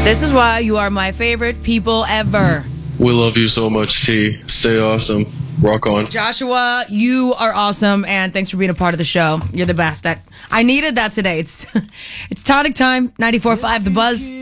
This is why you are my favorite people ever. We love you so much, T. Stay awesome. Rock on. Joshua, you are awesome, and thanks for being a part of the show. You're the best. I needed that today. It's tonic time. 94.5 The Buzz.